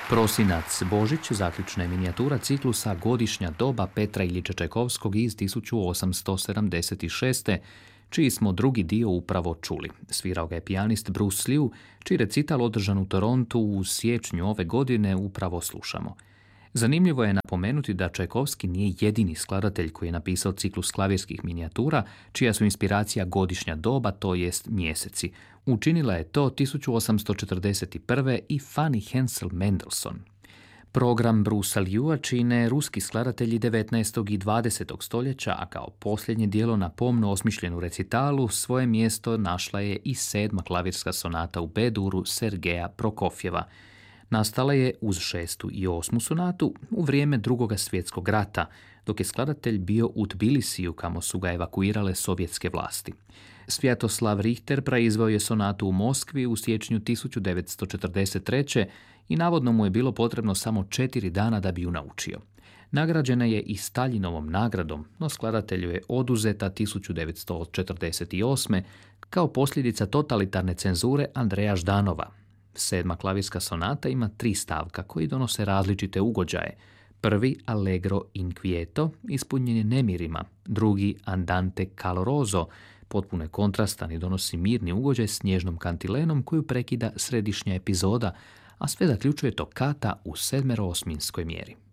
Prosinac Božić zaključna je minijatura ciklusa Godišnja doba Petra Iljiča Čajkovskog iz 1876. čiji smo drugi dio upravo čuli. Svirao ga je pijanist Bruce Liu, čiji recital održan u Torontu u siječnju ove godine upravo slušamo. Zanimljivo je napomenuti da Čajkovski nije jedini skladatelj koji je napisao ciklus klavirskih minijatura, čija su inspiracija godišnja doba, to jest mjeseci. Učinila je to 1841. i Fanny Hensel Mendelssohn. Program Brucea Liua čine ruski skladatelji 19. i 20. stoljeća, a kao posljednje dijelo na pomno osmišljenu recitalu svoje mjesto našla je i 7. klavirska sonata u B-duru Sergeja Prokofjeva. Nastala je uz 6. i 8. sonatu u vrijeme Drugog svjetskog rata, dok je skladatelj bio u Tbilisiju kamo su ga evakuirale sovjetske vlasti. Svjatoslav Richter proizveo je sonatu u Moskvi u siječnju 1943. i navodno mu je bilo potrebno samo 4 dana da bi ju naučio. Nagrađena je i Staljinovom nagradom, no skladatelju je oduzeta 1948. kao posljedica totalitarne cenzure Andreja Ždanova. 7. klavirska sonata ima 3 stavka koji donose različite ugođaje. Prvi, Allegro inquieto, ispunjen je nemirima. Drugi, Andante caloroso, potpuno je kontrastan i donosi mirni ugođaj s nježnom kantilenom koju prekida središnja epizoda, a sve zaključuje tokata u 7-osminskoj mjeri.